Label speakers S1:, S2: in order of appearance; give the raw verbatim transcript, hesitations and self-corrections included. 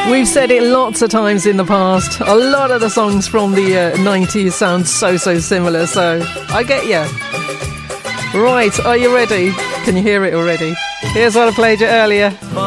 S1: We've said it lots of times in the past. A lot of the songs from the uh, nineties sound so, so similar. So I get you. Right, are you ready? Can you hear it already? Here's what I played you earlier.